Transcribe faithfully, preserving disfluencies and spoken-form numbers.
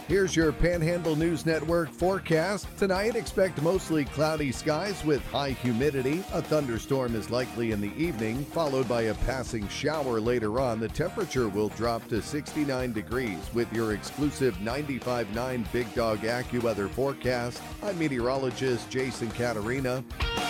Here's your Panhandle News Network forecast. Tonight, expect mostly cloudy skies with high humidity. A thunderstorm is likely in the evening, followed by a passing shower later on. The temperature will drop to sixty-nine degrees with your exclusive ninety-five point nine Big Dog AccuWeather forecast. I'm meteorologist Jason Caterina.